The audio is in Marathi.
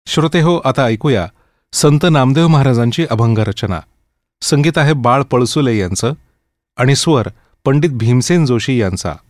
श्रोते हो, आता ऐकूया संत नामदेव महाराजांची अभंग रचना. संगीत आहे बाळ पळसुले यांचं आणि स्वर पंडित भीमसेन जोशी यांचा.